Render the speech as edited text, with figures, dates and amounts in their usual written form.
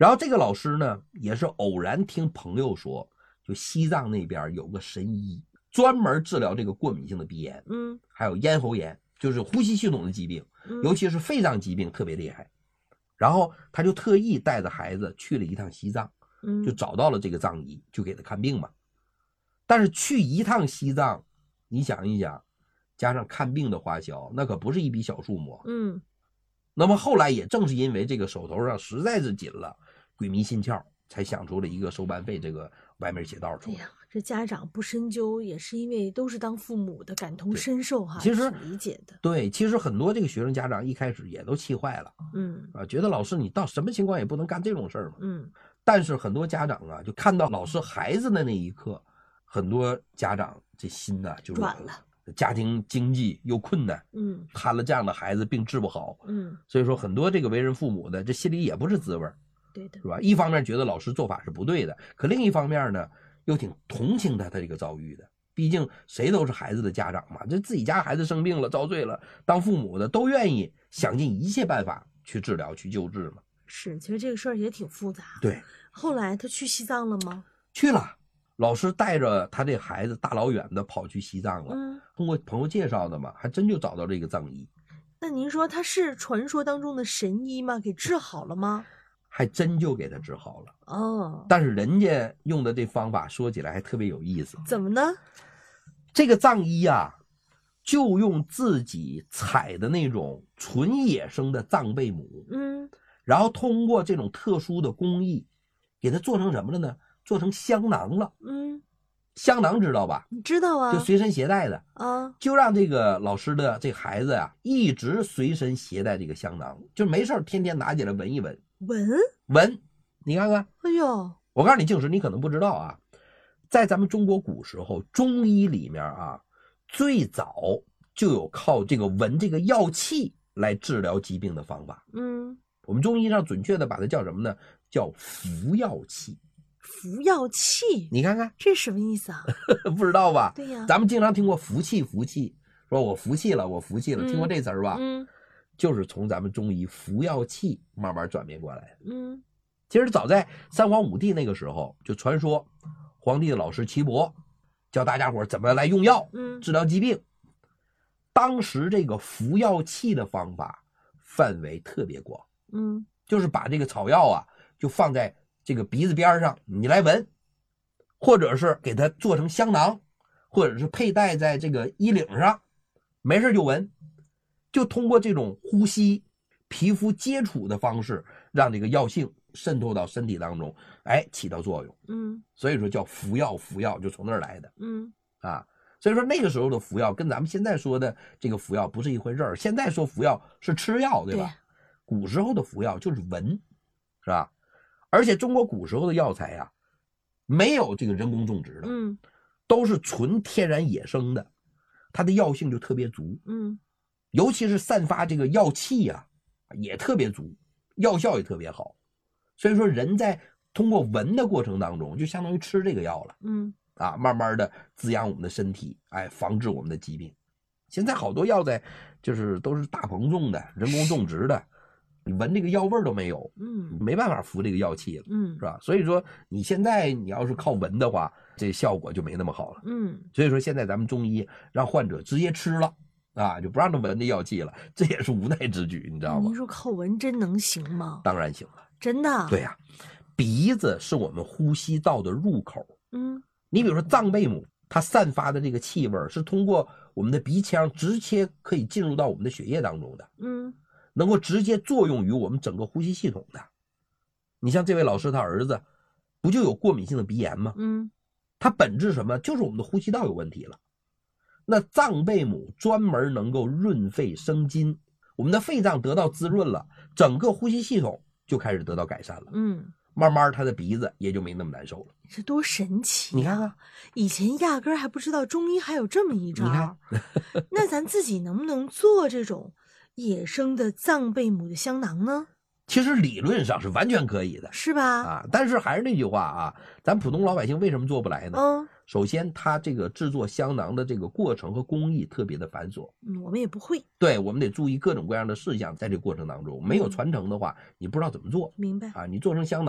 然后这个老师呢，也是偶然听朋友说，就西藏那边有个神医，专门治疗这个过敏性的鼻炎，还有咽喉炎，就是呼吸系统的疾病，尤其是肺脏疾病特别厉害。然后他就特意带着孩子去了一趟西藏，就找到了这个藏医，就给他看病嘛。但是去一趟西藏，你想一想，加上看病的花销，那可不是一笔小数目。那么后来也正是因为这个手头上实在是紧了，鬼迷心窍，才想出了一个收班费这个歪门邪道出来。 哎呀，这家长不深究，也是因为都是当父母的，感同身受哈， 其实理解的。 对，其实很多这个学生家长一开始也都气坏了，觉得老师你到什么情况也不能干这种事儿嘛。但是很多家长啊，就看到老师孩子的那一刻，很多家长这心呢就软了。家庭经济又困难，摊了这样的孩子病治不好，所以说很多这个为人父母的这心里也不是滋味， 对的， 是吧？一方面觉得老师做法是不对的，可另一方面呢，又挺同情他这个遭遇的。毕竟谁都是孩子的家长嘛，这自己家孩子生病了遭罪了，当父母的都愿意想尽一切办法去治疗去救治嘛。 是，其实这个事儿也挺复杂。 对， 后来他去西藏了吗？ 去了。老师带着他这孩子大老远的跑去西藏了，通过朋友介绍的嘛，还真就找到这个藏医。 那您说他是传说当中的神医吗？给治好了吗？ 还真就给他治好了。但是人家用的这方法说起来还特别有意思。 怎么呢？ 这个藏医啊，就用自己采的那种纯野生的藏贝母，然后通过这种特殊的工艺，给它做成什么了呢？做成香囊了。香囊知道吧？ 知道啊， 就随身携带的啊， 就让这个老师的这孩子呀，一直随身携带这个香囊，就没事天天拿起来闻一闻。闻，你看看。 哎呦， 我告诉你，静时你可能不知道啊，在咱们中国古时候，中医里面啊，最早就有靠这个闻这个药气来治疗疾病的方法。我们中医上准确的把它叫什么呢？叫服药气。 服药气， 你看看这是什么意思啊？ 不知道吧？ 对呀， 咱们经常听过服气，服气，说我服气了，我服气了，听过这词儿吧？就是从咱们中医服药气慢慢转变过来的。其实早在三皇五帝那个时候，就传说皇帝的老师岐伯教大家伙怎么来用药治疗疾病。当时这个服药气的方法范围特别广，就是把这个草药啊就放在这个鼻子边上，你来闻，或者是给它做成香囊，或者是佩戴在这个衣领上，没事就闻，就通过这种呼吸、皮肤接触的方式，让这个药性渗透到身体当中，起到作用。所以说叫服药，服药就从那儿来的。所以说那个时候的服药跟咱们现在说的这个服药不是一回事儿。现在说服药是吃药，对吧？对，古时候的服药就是闻，是吧？而且中国古时候的药材啊，没有这个人工种植的，都是纯天然野生的，它的药性就特别足。尤其是散发这个药气啊，也特别足，药效也特别好。所以说人在通过闻的过程当中，就相当于吃这个药了。慢慢的滋养我们的身体，防治我们的疾病。现在好多药材就是都是大棚种的，人工种植的，你闻这个药味都没有，没办法服这个药气了，是吧？所以说你现在你要是靠闻的话，这效果就没那么好了。所以说现在咱们中医让患者直接吃了就不让他闻这药气了，这也是无奈之举，你知道吗？ 您说靠闻真能行吗？ 当然行了， 真的。 对呀，鼻子是我们呼吸道的入口。你比如说藏贝母，它散发的这个气味是通过我们的鼻腔直接可以进入到我们的血液当中的，能够直接作用于我们整个呼吸系统的。你像这位老师他儿子不就有过敏性的鼻炎吗？它本质什么？就是我们的呼吸道有问题了。那藏贝母专门能够润肺生津，我们的肺脏得到滋润了，整个呼吸系统就开始得到改善了。慢慢他的鼻子也就没那么难受了。 这多神奇！ 你看看， 以前压根儿还不知道中医还有这么一招。 你看那咱自己能不能做这种野生的藏贝母的香囊呢？ 其实理论上是完全可以的， 是吧？ 但是还是那句话咱普通老百姓为什么做不来呢？首先它这个制作香囊的这个过程和工艺特别的繁琐， 我们也不会。 对，我们得注意各种各样的事项，在这个过程当中没有传承的话，你不知道怎么做。 明白你做成香囊